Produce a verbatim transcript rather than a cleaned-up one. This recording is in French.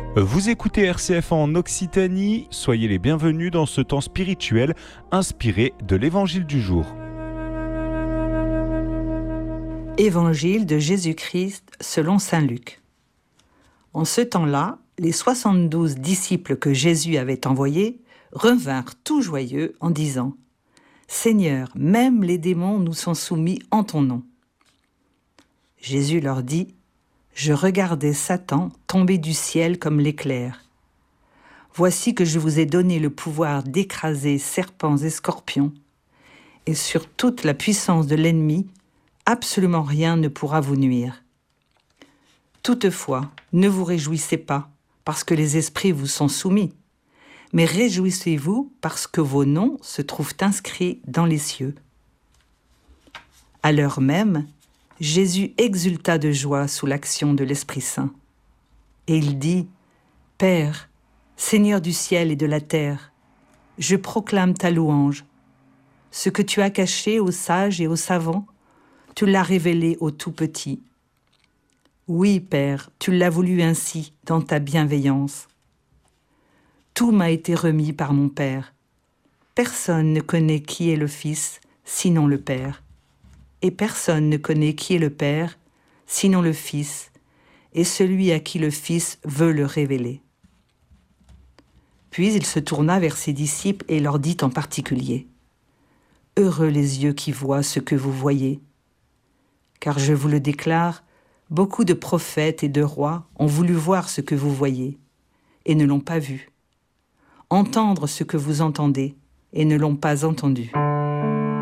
Vous écoutez R C F en Occitanie, soyez les bienvenus dans ce temps spirituel inspiré de l'Évangile du jour. Évangile de Jésus-Christ selon saint Luc. En ce temps-là, les soixante-douze disciples que Jésus avait envoyés revinrent tout joyeux en disant « Seigneur, même les démons nous sont soumis en ton nom. » Jésus leur dit « Je regardais Satan tomber du ciel comme l'éclair. Voici que je vous ai donné le pouvoir d'écraser serpents et scorpions, et sur toute la puissance de l'ennemi, absolument rien ne pourra vous nuire. Toutefois, ne vous réjouissez pas, parce que les esprits vous sont soumis, mais réjouissez-vous parce que vos noms se trouvent inscrits dans les cieux. » À l'heure même, Jésus exulta de joie sous l'action de l'Esprit Saint. Et il dit « Père, Seigneur du ciel et de la terre, je proclame ta louange. Ce que tu as caché aux sages et aux savants, tu l'as révélé aux tout-petits. Oui, Père, tu l'as voulu ainsi dans ta bienveillance. Tout m'a été remis par mon Père. Personne ne connaît qui est le Fils, sinon le Père. Et personne ne connaît qui est le Père, sinon le Fils, et celui à qui le Fils veut le révéler. » Puis il se tourna vers ses disciples et leur dit en particulier « Heureux les yeux qui voient ce que vous voyez. Car je vous le déclare, beaucoup de prophètes et de rois ont voulu voir ce que vous voyez, et ne l'ont pas vu, entendre ce que vous entendez, et ne l'ont pas entendu. »